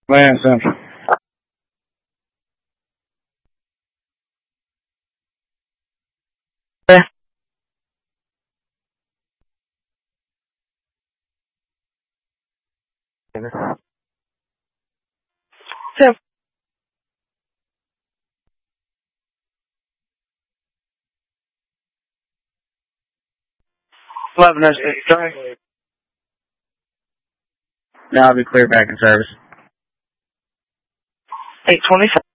Atlanta Central. Tim. 11 sorry. Now I'll be clear back in service. 825.